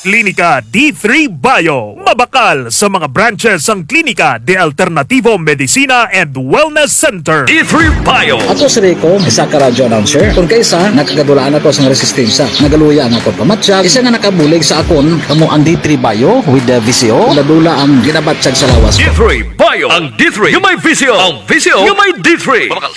Klinika D3 Bio. Mabakal sa mga branches ang Klinika de Alternativo Medicina and Wellness Center. D3 Bio. Ako si Rico, isa ka radyo announcer. Kung kaysa, nakagadulaan ako sa resistensya. Nagaluya ang ako pamatsyag. Isa nga nakabulig sa akon, kamo ang D3 Bio with the VCO. Nadula ang ginabatsyag sa lawas ko. D3 Bio. Ang D3 yung may visyo. Ang visyo yung may D3. Mabakal